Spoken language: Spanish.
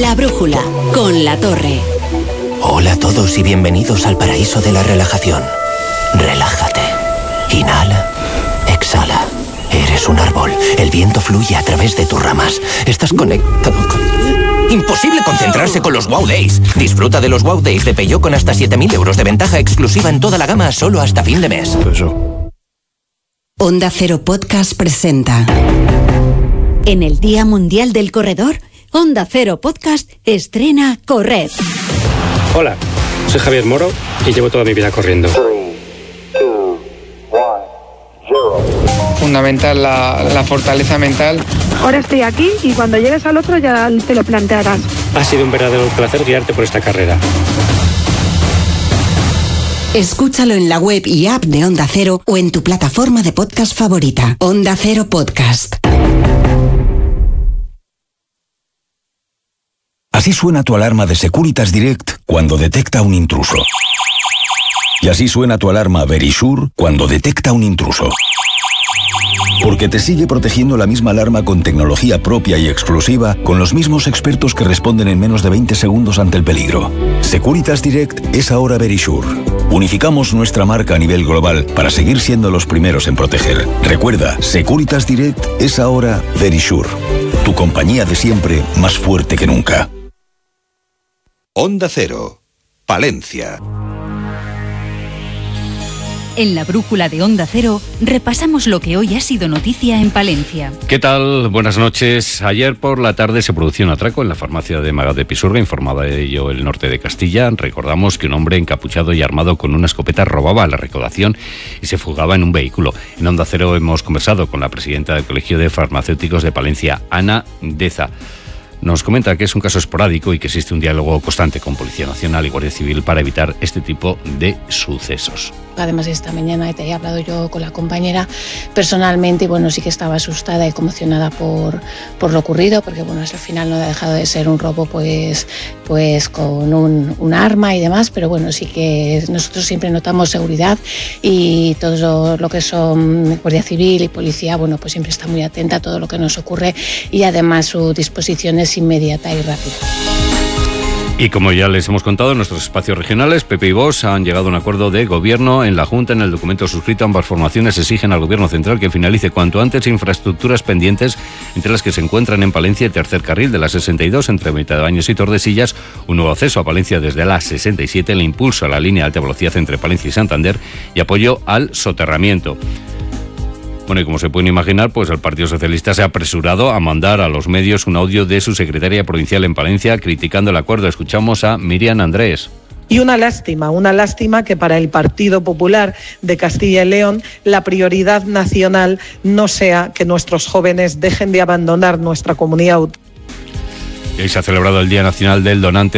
La Brújula, con La Torre. Hola a todos y bienvenidos al paraíso de la relajación. Relájate. Inhala. Exhala. Eres un árbol. El viento fluye a través de tus ramas. Estás conectado con... Imposible concentrarse con los Wow Days. Disfruta de los Wow Days de Peugeot con hasta 7.000 euros de ventaja exclusiva en toda la gama solo hasta fin de mes. Onda Cero Podcast presenta. En el Día Mundial del Corredor, Onda Cero Podcast estrena Corred. Hola, soy Javier Moro y llevo toda mi vida corriendo. 3, 2, 1, 0. Fundamental la fortaleza mental. Ahora estoy aquí y cuando llegues al otro ya te lo plantearás. Ha sido un verdadero placer guiarte por esta carrera. Escúchalo en la web y app de Onda Cero o en tu plataforma de podcast favorita. Onda Cero Podcast. Así suena tu alarma de Securitas Direct cuando detecta un intruso. Y así suena tu alarma Verisure cuando detecta un intruso. Porque te sigue protegiendo la misma alarma con tecnología propia y exclusiva, con los mismos expertos que responden en menos de 20 segundos ante el peligro. Securitas Direct es ahora Verisure. Unificamos nuestra marca a nivel global para seguir siendo los primeros en proteger. Recuerda, Securitas Direct es ahora Verisure. Tu compañía de siempre, más fuerte que nunca. Onda Cero, Palencia. En la Brújula de Onda Cero repasamos lo que hoy ha sido noticia en Palencia. ¿Qué tal? Buenas noches. Ayer por la tarde se produjo un atraco en la farmacia de Magat de Pisuerga, informaba de ello el Norte de Castilla. Recordamos que un hombre encapuchado y armado con una escopeta robaba la recaudación y se fugaba en un vehículo. En Onda Cero hemos conversado con la presidenta del Colegio de Farmacéuticos de Palencia, Ana Deza. Nos comenta que es un caso esporádico y que existe un diálogo constante con Policía Nacional y Guardia Civil para evitar este tipo de sucesos. Además, esta mañana te he hablado yo con la compañera personalmente y bueno, sí que estaba asustada y conmocionada por lo ocurrido, porque bueno, al final no ha dejado de ser un robo pues con un arma y demás, pero bueno, sí que nosotros siempre notamos seguridad y todo lo que son Guardia Civil y Policía, bueno, pues siempre está muy atenta a todo lo que nos ocurre y además su disposición es inmediata y rápida. Y como ya les hemos contado en nuestros espacios regionales, PP y Vox han llegado a un acuerdo de gobierno en la Junta. En el documento suscrito, ambas formaciones exigen al Gobierno central que finalice cuanto antes infraestructuras pendientes, entre las que se encuentran en Palencia el tercer carril de la 62 entre Mitadaños y Tordesillas, un nuevo acceso a Palencia desde la 67, el impulso a la línea de alta velocidad entre Palencia y Santander y apoyo al soterramiento. Bueno, y como se pueden imaginar, pues el Partido Socialista se ha apresurado a mandar a los medios un audio de su secretaria provincial en Palencia criticando el acuerdo. Escuchamos a Miriam Andrés. Y una lástima que para el Partido Popular de Castilla y León la prioridad nacional no sea que nuestros jóvenes dejen de abandonar nuestra comunidad. Hoy se ha celebrado el Día Nacional del Donante